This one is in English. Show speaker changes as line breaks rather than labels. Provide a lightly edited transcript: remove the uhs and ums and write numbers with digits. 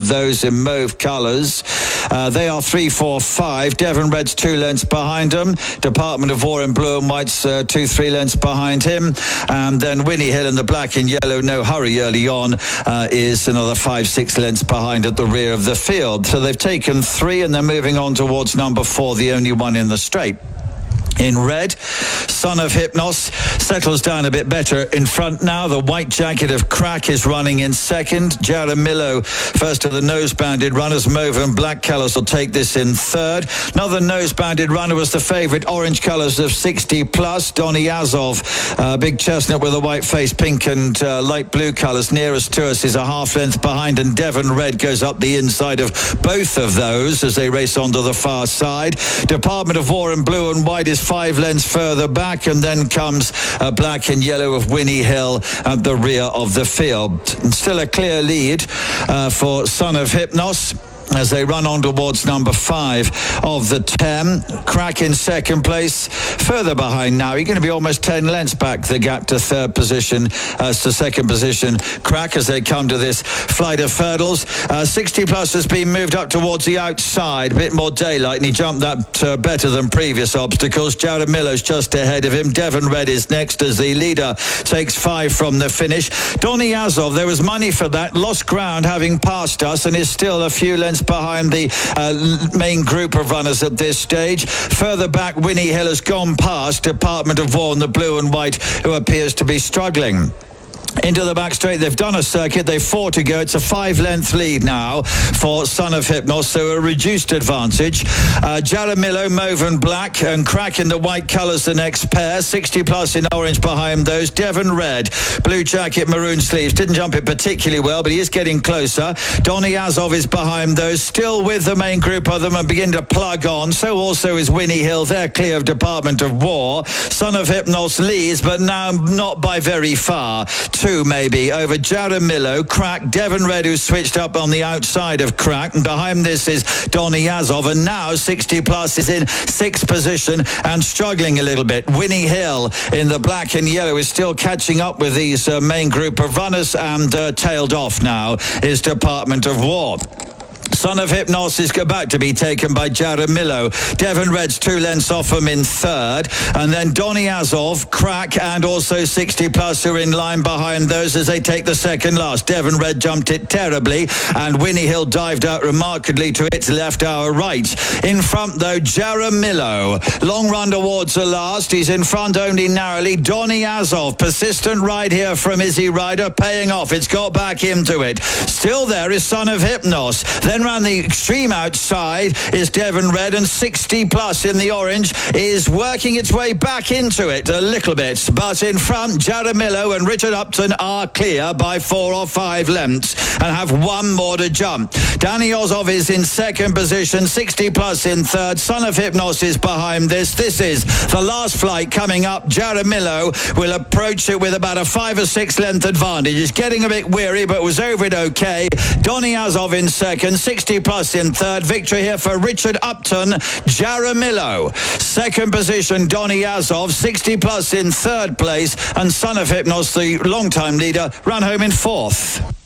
those in mauve colours. They are 3, 4, 5. Devon Red's 2 lengths behind him. Department of War in blue and white's 2, 3 lengths behind him. And then Winnie Hill in the black and yellow, No Hurry early on, is another 5, 6 lengths behind at the rear of the field. So they've taken 3 and they're moving on towards number 4, the only one in the straight. In red, Son of Hypnos settles down a bit better in front now. The white jacket of Crack is running in second. Jaramillo, first of the nose-banded runners. Mauve and black colours will take this in third. Another nose-banded runner was the favourite, orange colours of 60 plus. Donny Azov, big chestnut with a white face, pink and light blue colours. Nearest to us is a half length behind, and Devon Red goes up the inside of both of those as they race onto the far side. Department of War in blue and white is 5 lengths further back, and then comes black and yellow of Winnie Hill at the rear of the field. And still a clear lead for Son of Hypnos as they run on towards number 5 of the 10. Crack in second place. Further behind now, you're going to be almost 10 lengths back, the gap to third position as to second position. Crack as they come to this flight of hurdles. 60 plus has been moved up towards the outside. A bit more daylight, and he jumped that better than previous obstacles. Jaramillo's just ahead of him. Devon Red is next as the leader takes 5 from the finish. Donny Azov, there was money for that, lost ground having passed us and is still a few lengths behind the main group of runners at this stage. Further back, Winnie Hill has gone past Department of War in the blue and white, who appears to be struggling. Into the back straight, they've done a circuit, they've 4 to go. It's a 5-length lead now for Son of Hypnos, so a reduced advantage. Jaramillo, mauve and black, and Crack in the white colours the next pair. 60 plus in orange behind those. Devon Red, blue jacket, maroon sleeves. Didn't jump it particularly well, but he is getting closer. Donny Azov is behind those, still with the main group of them and begin to plug on. So also is Winnie Hill. They're clear of Department of War. Son of Hypnos leads, but now not by very far. 2 maybe over Jaramillo, Crack, Devon Red, who's switched up on the outside of Crack, and behind this is Donny Azov, and now 60 plus is in 6th position and struggling a little bit. Winnie Hill in the black and yellow is still catching up with these main group of runners, and tailed off now is Department of War. Son of Hypnos is about to be taken by Jaramillo. Devon Red's 2 lengths off him in third. And then Donny Azov, Crack, and also 60 plus are in line behind those as they take the second last. Devon Red jumped it terribly, and Winnie Hill dived out remarkably to its left, our right. In front, though, Jaramillo. Long run towards the last. He's in front only narrowly. Donny Azov, persistent ride here from Izzy Rider, paying off. It's got back into it. Still there is Son of Hypnos. Then round the extreme outside is Devon Red, and 60 plus in the orange is working its way back into it a little bit. But in front, Jaramillo and Richard Upton are clear by 4 or 5 lengths and have 1 more to jump. Danny Ozov is in second position, 60 plus in third. Son of Hypnos is behind this. This is the last flight coming up. Jaramillo will approach it with about a 5 or 6 length advantage. He's getting a bit weary, but was over it okay. Donny Azov in second, 60 plus in third. Victory here for Richard Upton. Jaramillo, second position. Donny Azov, 60 plus in third place, and Son of Hypnos, the long-time leader, ran home in fourth.